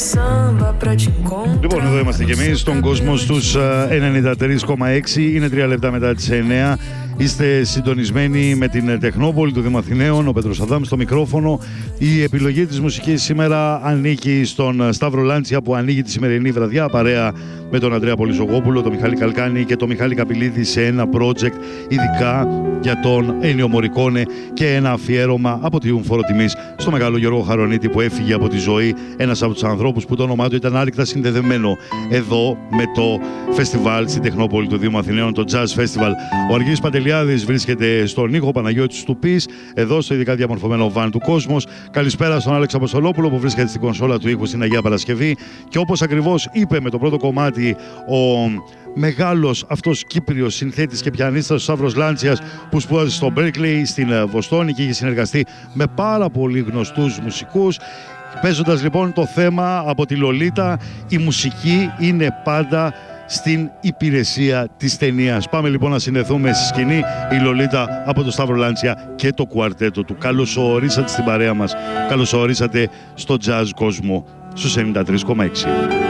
Λοιπόν, εδώ είμαστε κι εμείς στον κόσμο στους 93,6. Είναι 3 λεπτά μετά τις 9. Είστε συντονισμένοι με την Τεχνόπολη του Δήμου Αθηναίων. Ο Πέτρος Αδάμ στο μικρόφωνο. Η επιλογή της μουσικής σήμερα ανήκει στον Σταύρο Λάντσια, που ανοίγει τη σημερινή βραδιά παρέα με τον Ανδρέα Πολυσογόπουλο, τον Μιχάλη Καλκάνη και τον Μιχάλη Καπηλίδη σε ένα project ειδικά για τον Έννιο Μωρικόνε και ένα αφιέρωμα από τη Φόρο Τιμής στο μεγάλο Γιώργο Χαρονίτη, που έφυγε από τη ζωή, ένας από τους ανθρώπους που το όνομά του ήταν άρρηκτα συνδεδεμένο εδώ με το φεστιβάλ στην Τεχνόπολη του Δήμου Αθηναίων, το Jazz Festival. Ο Αργύρης Παντελιάδης βρίσκεται στον ήχο, Παναγιώτης Τουπής εδώ στο ειδικά διαμορφωμένο βαν του Κόσμος. Καλησπέρα στον Άλεξ Αποστολόπουλο που βρίσκεται στην κονσόλα του ήχου στην Αγία Παρασκευή. Και όπως ακριβώς είπε με το πρώτο κομμάτι ο μεγάλος αυτός Κύπριος συνθέτης και πιανίστας, ο Σταύρος Λάντσιας, που σπούδασε στο Μπέρκλεϊ στην Βοστόνη και είχε συνεργαστεί με πάρα πολύ γνωστούς μουσικούς. Παίζοντας λοιπόν το θέμα από τη Λολίτα, η μουσική είναι πάντα στην υπηρεσία της ταινίας. Πάμε λοιπόν να συνδεθούμε στη σκηνή. Η Λολίτα από το Σταύρο Λάντσια και το κουαρτέτο του. Καλώς ορίσατε στην παρέα μας. Καλώς ορίσατε στο Jazz Κόσμο στους 93,6.